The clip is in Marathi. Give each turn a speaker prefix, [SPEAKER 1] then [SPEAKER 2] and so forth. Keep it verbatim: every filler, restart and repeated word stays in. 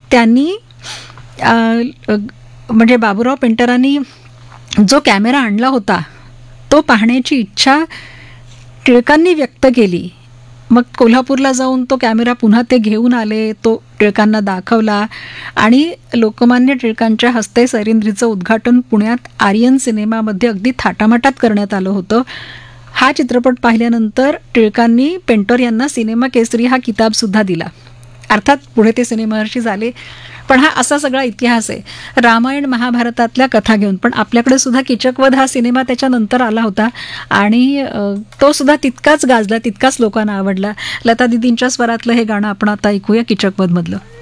[SPEAKER 1] त्यांनी अ, म्हणजे बाबूराव पेंटरांनी जो कॅमेरा आणला होता तो पाहण्याची इच्छा टिळकांनी व्यक्त केली. मग कोल्हापूरला जाऊन तो कॅमेरा पुन्हा ते घेऊन आले, तो टिळकांना दाखवला आणि लोकमान्य टिळकांच्या हस्ते सह्याद्रीचं उद्घाटन पुण्यात आर्यन सिनेमामध्ये अगदी थाटामाटात करण्यात आलं होतं. हा चित्रपट पाहिल्यानंतर टिळकांनी पेंटर यांना सिनेमा केसरी हा किताबसुद्धा दिला. अर्थात पुढे ते सिनेमहर्षी झाले, पण हा असा सगळा इतिहास आहे रामायण महाभारतातल्या कथा घेऊन. पण आपल्याकडे सुद्धा कीचकवध हा सिनेमा त्याच्यानंतर आला होता आणि तो सुद्धा तितकाच गाजला, तितकाच लोकांना आवडला. लता दिदींच्या स्वरातलं हे गाणं आपण आता ऐकूया कीचकवधमधलं.